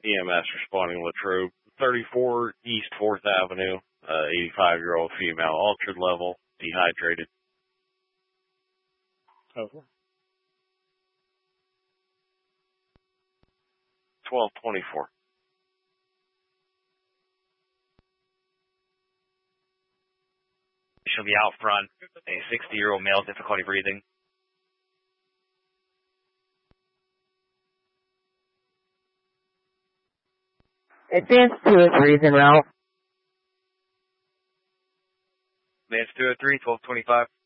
EMS responding Latrobe. 34 East 4th Avenue, 85-year-old female, altered level, dehydrated. Over. 1224. She'll be out front. A 60-year-old male, difficulty breathing. Advance 203 is en route. Advance 203, 1225.